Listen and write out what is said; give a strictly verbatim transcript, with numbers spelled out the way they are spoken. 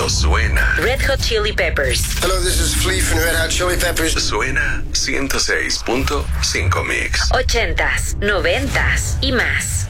Esto suena. Red Hot Chili Peppers. Hello, this is Flea from Red Hot Chili Peppers. Suena ciento seis punto cinco Mix. Ochentas, noventas y más.